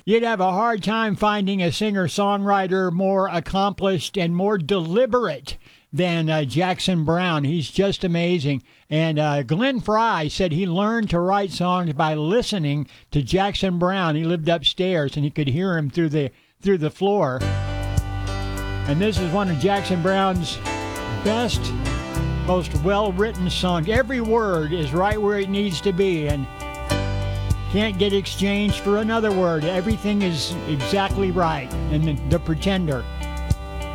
You'd have a hard time finding a singer-songwriter more accomplished and more deliberate than Jackson Browne. He's just amazing. And Glenn Frey said he learned to write songs by listening to Jackson Browne. He lived upstairs, and he could hear him through the floor. And this is one of Jackson Browne's best, most well-written songs. Every word is right where it needs to be, and can't get exchanged for another word. Everything is exactly right. And The Pretender.